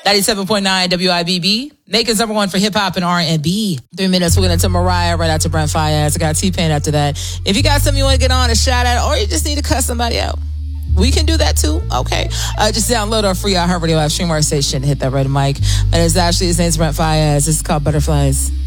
97.9 WIBB. Naked's number one for hip hop and R&B. 3 minutes. We're going to Mariah right after Brent Faiyaz. I got T-Pain after that. If you got something you want to get on, a shout out, or you just need to cuss somebody out, we can do that too. Okay. Just download our free iHeartRadio app, stream our station, hit that red mic. And it's Ashley. His name's Brent Faiyaz. This is called Butterflies.